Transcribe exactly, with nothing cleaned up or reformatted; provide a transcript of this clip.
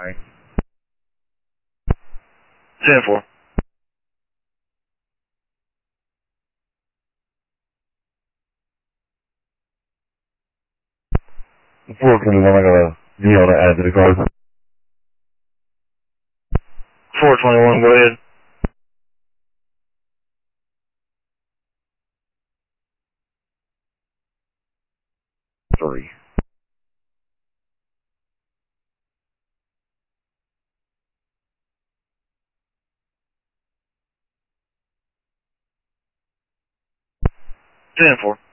Alright. ten four. four twenty-one, I got a Neil to add to the card. four twenty-one, go ahead. three. ten four.